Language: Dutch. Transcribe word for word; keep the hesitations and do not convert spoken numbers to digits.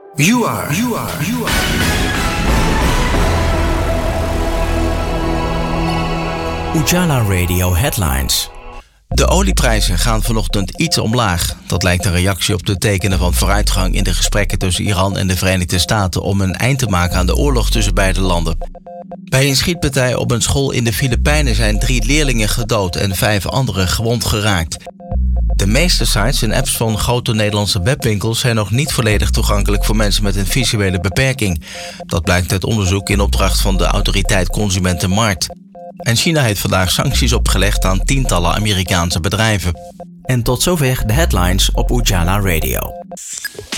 You are, you are, you are. Ujala Radio Headlines. De olieprijzen gaan vanochtend iets omlaag. Dat lijkt een reactie op de tekenen van vooruitgang in de gesprekken tussen Iran en de Verenigde Staten om een eind te maken aan de oorlog tussen beide landen. Bij een schietpartij op een school in de Filipijnen zijn drie leerlingen gedood en vijf anderen gewond geraakt. De meeste sites en apps van grote Nederlandse webwinkels zijn nog niet volledig toegankelijk voor mensen met een visuele beperking. Dat blijkt uit onderzoek in opdracht van de autoriteit Consumentenmarkt. En China heeft vandaag sancties opgelegd aan tientallen Amerikaanse bedrijven. En tot zover de headlines op Ujala Radio.